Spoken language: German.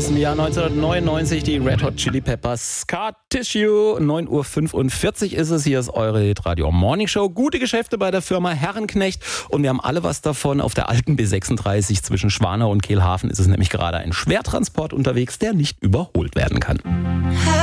aus dem Jahr 1999, die Red Hot Chili Peppers, Scar Tissue. 9.45 Uhr ist es, hier ist eure Hitradio Morning Show. Gute Geschäfte bei der Firma Herrenknecht und wir haben alle was davon. Auf der alten B36 zwischen Schwanau und Kehlhafen ist es nämlich gerade ein Schwertransport unterwegs, der nicht überholt werden kann.